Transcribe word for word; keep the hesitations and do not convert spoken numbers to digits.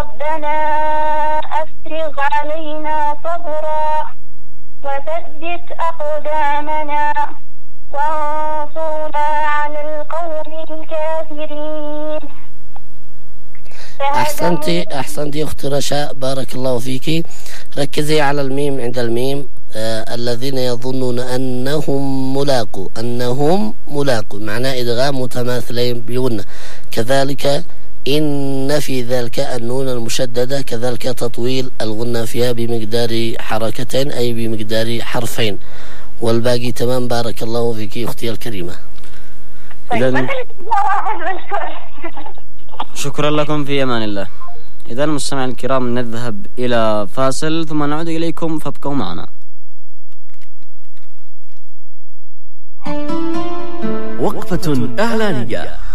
ربنا أفرغ علينا صبرا وثبت أقدامنا وانصرنا على القوم الكافرين. أحسنتي أحسنتي أختي رشا، بارك الله فيك. ركزي على الميم عند الميم. آه الذين يظنون أنهم ملاقوا، أنهم ملاقوا معناه إدغام متماثلين بغنة. كذلك إن في ذلك النون المشددة كذلك تطويل الغنة فيها بمقدار حركتين أي بمقدار حرفين، والباقي تمام. بارك الله فيك أختي الكريمة. طيب شكرا لكم، في أمان الله. إذا المستمعين الكرام نذهب إلى فاصل ثم نعود إليكم، فابقوا معنا. وقفة إعلانية.